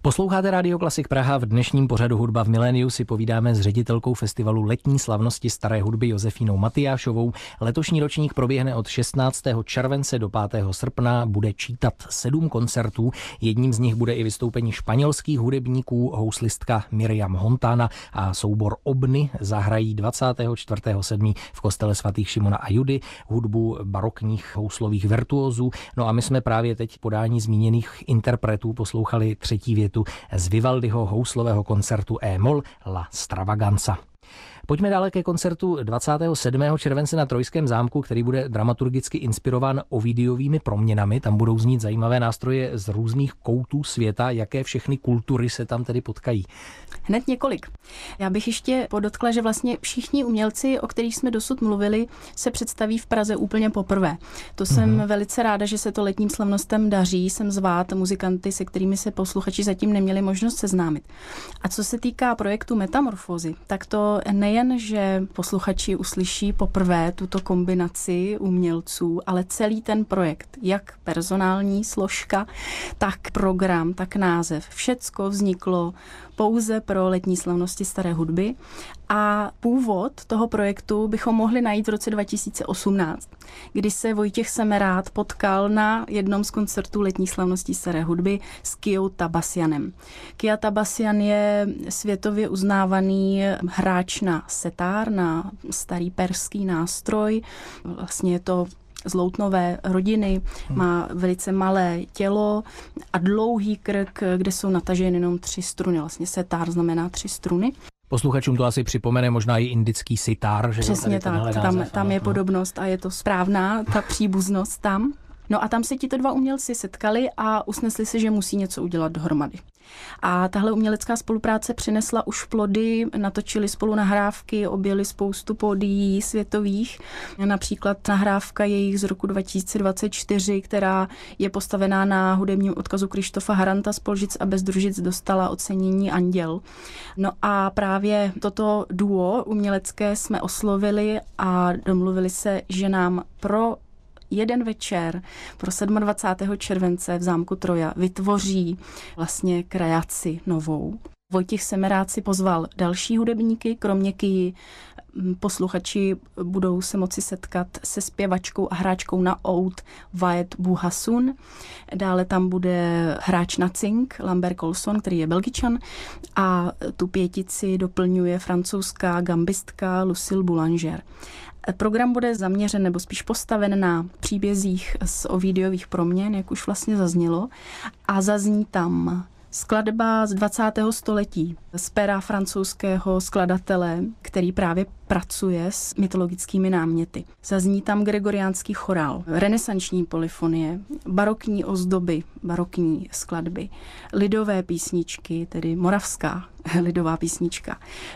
Posloucháte Rádio Klasik Praha. V dnešním pořadu Hudba v miléniu si povídáme s ředitelkou festivalu letní slavnosti staré hudby Josefínou Matyášovou. Letošní ročník proběhne od 16. července do 5. srpna. Bude čítat 7 koncertů. Jedním z nich bude i vystoupení španělských hudebníků. Houslistka Miriam Hontana a soubor Obny zahrají 24.7. v kostele svatých Šimona a Judy hudbu barokních houslových virtuózů. No a my jsme právě teď podání zmíněných interpretů poslouchali třetí větu z Vivaldiho houslového koncertu E-moll La Stravaganza. Pojďme dále ke koncertu 27. července na Trojském zámku, který bude dramaturgicky inspirován Ovidiovými proměnami. Tam budou znít zajímavé nástroje z různých koutů světa. Jaké všechny kultury se tam tedy potkají? Hned několik. Já bych ještě podotkla, že vlastně všichni umělci, o kterých jsme dosud mluvili, se představí v Praze úplně poprvé. To jsem velice ráda, že se to letním slavnostem daří sem zvát muzikanty, se kterými se posluchači zatím neměli možnost seznámit. A co se týká projektu Metamorfózy, tak to nejen, že posluchači uslyší poprvé tuto kombinaci umělců, ale celý ten projekt, jak personální složka, tak program, tak název, všecko vzniklo pouze pro letní slavnosti staré hudby a původ toho projektu bychom mohli najít v roce 2018, kdy se Vojtěch Semerád potkal na jednom z koncertů letní slavností staré hudby s Kijou Tabasianem. Kija Tabasian je světově uznávaný hráč na setár, na starý perský nástroj. Vlastně je to z loutnové rodiny, má velice malé tělo a dlouhý krk, kde jsou nataženy jenom 3 struny. Vlastně setár znamená 3 struny. Posluchačům to asi připomene možná i indický sitár. Že přesně tak, tam je podobnost a je to správná, ta příbuznost tam. No a tam se tito 2 umělci setkali a usnesli si, že musí něco udělat dohromady. A tahle umělecká spolupráce přinesla už plody, natočili spolu nahrávky, objeli spoustu pódií světových. Například nahrávka jejich z roku 2024, která je postavená na hudebním odkazu Krištofa Haranta z Polžic a Bezdružic, dostala ocenění Anděl. No a právě toto duo umělecké jsme oslovili a domluvili se, že nám pro jeden večer pro 27. července v zámku Troja vytvoří vlastně kreaci novou. Vojtěch Semerád si pozval další hudebníky, kromě Kyji posluchači budou se moci setkat se zpěvačkou a hráčkou na oud Vaet Buhasun. Dále tam bude hráč na cink Lambert Colson, který je Belgičan, a tu pětici doplňuje francouzská gambistka Lucille Boulanger. Program bude zaměřen nebo spíš postaven na příbězích z Ovidiových proměn, jak už vlastně zaznělo, a zazní tam skladba z 20. století z pera francouzského skladatele, který právě pracuje s mytologickými náměty. Zazní tam gregoriánský chorál, renesanční polyfonie, barokní ozdoby, barokní skladby, lidové písničky, tedy moravská lidová písnička.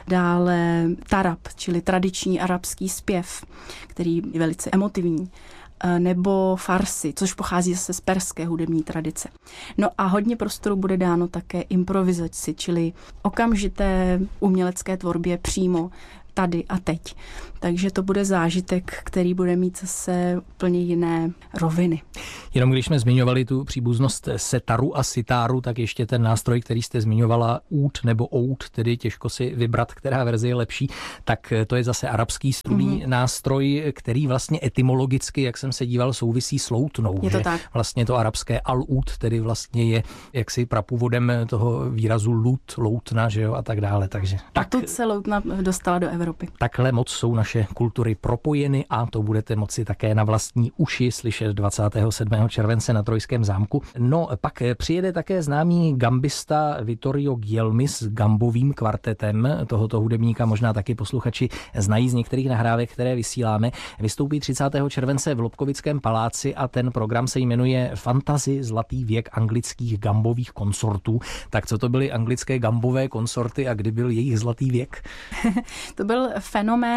Dále tarab, čili tradiční arabský zpěv, který je velice emotivní, nebo farsy, což pochází zase z perské hudební tradice. No a hodně prostoru bude dáno také improvizaci, čili okamžité umělecké tvorbě přímo tady a teď. Takže to bude zážitek, který bude mít zase úplně jiné roviny. Jenom když jsme zmiňovali tu příbuznost setaru a sitáru, tak ještě ten nástroj, který jste zmiňovala, úd nebo oud, tedy těžko si vybrat, která verze je lepší, tak to je zase arabský strunný nástroj, který vlastně etymologicky, jak jsem se díval, souvisí s loutnou. Je to tak. Vlastně to arabské al-ud, tedy vlastně je jaksi prapůvodem toho výrazu lut, loutna, že jo, a tak dále. Takže tak se loutna dostala do Evropy. Takhle moc jsou naše kultury propojeny a to budete moci také na vlastní uši slyšet 27. července na Trojském zámku. No, pak přijede také známý gambista Vittorio Guglielmi s gambovým kvartetem. Tohoto hudebníka možná taky posluchači znají z některých nahrávek, které vysíláme. Vystoupí 30. července v Lobkovickém paláci a ten program se jmenuje Fantasy zlatý věk anglických gambových konsortů. Tak co to byly anglické gambové konsorty a kdy byl jejich zlatý věk? To byl fenomén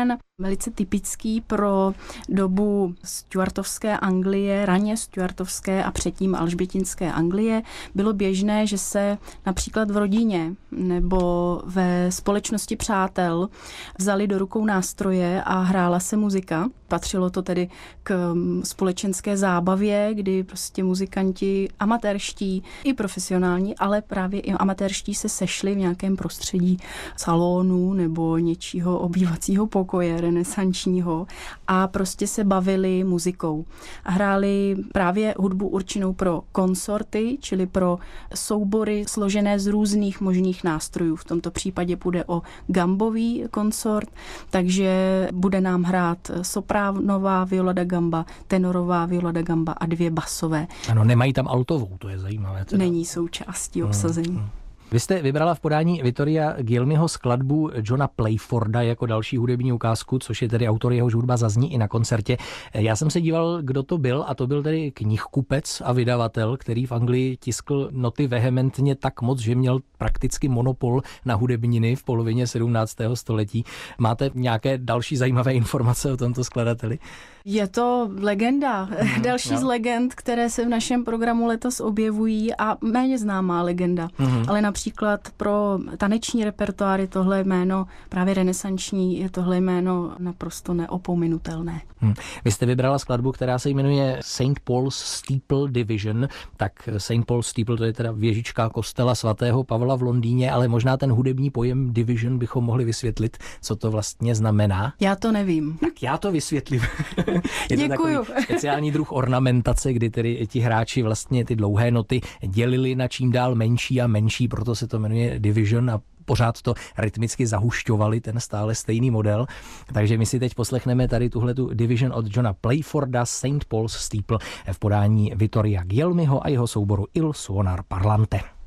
velice typický pro dobu stuartovské Anglie, raně stuartovské a předtím alžbětinské Anglie. Bylo běžné, že se například v rodině nebo ve společnosti přátel vzali do rukou nástroje a hrála se muzika. Patřilo to tedy k společenské zábavě, kdy prostě muzikanti amatérští i profesionální, ale právě i amatérští se sešli v nějakém prostředí salonu nebo něčího obývacího pokoje renesančního a prostě se bavili muzikou. A hráli právě hudbu určenou pro konsorty, čili pro soubory složené z různých možných nástrojů. V tomto případě půjde o gambový konsort, takže bude nám hrát sopránová viola da gamba, tenorová viola da gamba a 2 basové. Ano, nemají tam altovou, to je zajímavé. Teda. Není součástí obsazení. Vy jste vybrala v podání Vittoria Guilmyho skladbu Johna Playforda jako další hudební ukázku, což je tedy autor, jehož hudba zazní i na koncertě. Já jsem se díval, kdo to byl, a to byl tedy knihkupec a vydavatel, který v Anglii tiskl noty vehementně tak moc, že měl prakticky monopol na hudebniny v polovině 17. století. Máte nějaké další zajímavé informace o tomto skladateli? Je to legenda. Další z legend, které se v našem programu letos objevují a méně známá legenda. Ale například pro taneční repertoár je tohle jméno, právě renesanční, je tohle jméno naprosto neopominutelné. Vy jste vybrala skladbu, která se jmenuje St. Paul's Steeple Division. Tak St. Paul's Steeple, to je teda věžička kostela svatého Pavla v Londýně, ale možná ten hudební pojem division bychom mohli vysvětlit, co to vlastně znamená. Já to nevím. Tak já to vysvětlím. Je to Děkuju. takový speciální druh ornamentace, kdy tedy ti hráči vlastně ty dlouhé noty dělili na čím dál menší a menší, proto se to jmenuje division a pořád to rytmicky zahušťovali, ten stále stejný model. Takže my si teď poslechneme tady tuhletu division od Johna Playforda, St. Paul's Steeple v podání Vittoria Guilmyho a jeho souboru Il Suonar Parlante.